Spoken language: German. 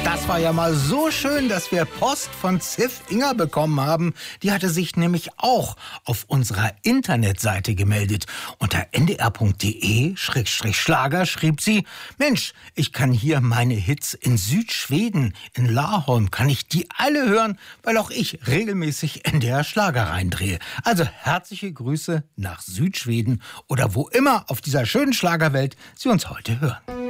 Das war ja mal so schön, dass wir Post von Ziff Inga bekommen haben. Die hatte sich nämlich auch auf unserer Internetseite gemeldet. Unter ndr.de/Schlager schrieb sie: Mensch, ich kann hier meine Hits in Südschweden, in Laholm, kann ich die alle hören, weil auch ich regelmäßig NDR Schlager reindrehe. Also herzliche Grüße nach Südschweden oder wo immer auf dieser schönen Schlagerwelt Sie uns heute hören.